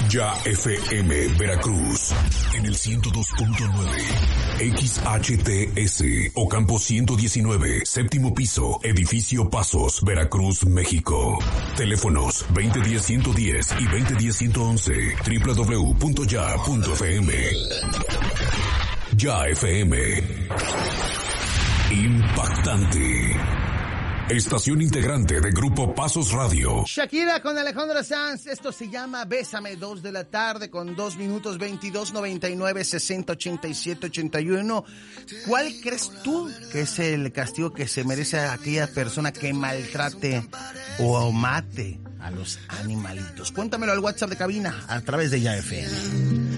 Ya FM Veracruz en el 102.9 XHTS Ocampo 119, séptimo piso, edificio Pasos, Veracruz, México. Teléfonos 2010-110 y 2010-111, www.ya.fm. Ya FM. Impactante. Estación integrante de Grupo Pasos Radio. Shakira con Alejandro Sanz. Esto se llama Bésame, 2 de la tarde con 2 minutos, 22, 99, 60, 87, 81. ¿Cuál crees tú que es el castigo que se merece a aquella persona que maltrate o mate a los animalitos? Cuéntamelo al WhatsApp de cabina a través de Ya FM.